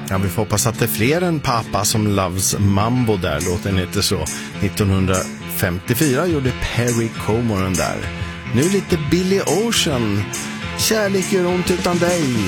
Ja, vi får hoppas att det är fler än pappa som loves mambo där, låten heter så. 1954 gjorde Perry Como den där. Nu lite Billy Ocean. Kärlek gör ont utan dig.